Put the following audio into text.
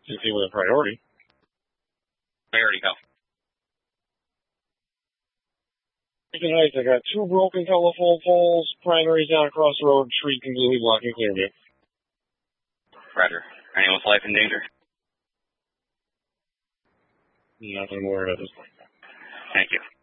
see with a priority. Priority, go. Beacon Heights, I got 2 broken telephone poles, primaries down across the road, tree completely blocking Clearview. Roger. Anyone's life in danger? Nothing worried at this point. Thank you.